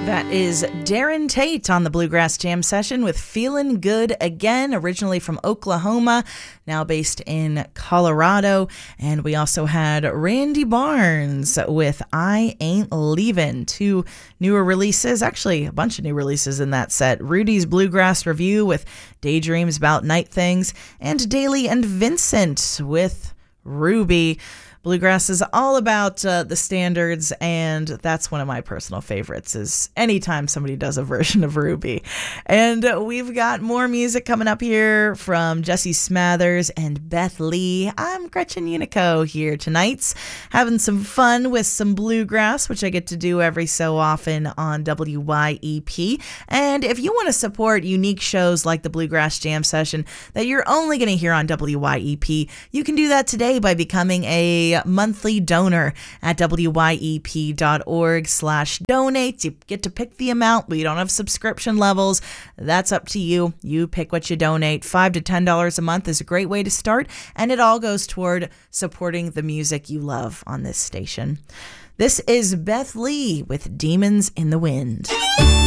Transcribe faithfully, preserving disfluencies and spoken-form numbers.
That is Darren Tate on the Bluegrass Jam Session with Feelin' Good Again, originally from Oklahoma, now based in Colorado. And we also had Randy Barnes with I Ain't Leavin', two newer releases, actually a bunch of new releases in that set. Rudy's Bluegrass Review with Daydreams About Night Things, and Daly and Vincent with Ruby. Bluegrass is all about uh, the standards, and that's one of my personal favorites, is anytime somebody does a version of Ruby. And uh, we've got more music coming up here from Jesse Smathers and Beth Lee. I'm Gretchen Unico here tonight, having some fun with some bluegrass, which I get to do every so often on W Y E P. And if you want to support unique shows like the Bluegrass Jam Session that you're only going to hear on W Y E P, you can do that today by becoming a monthly donor at wyep.org slash donate. You get to pick the amount. We don't have subscription levels. That's up to you. You pick what you donate. Five to ten dollars a month is a great way to start, and it all goes toward supporting the music you love on this station. This is Beth Lee with Demons in the Wind.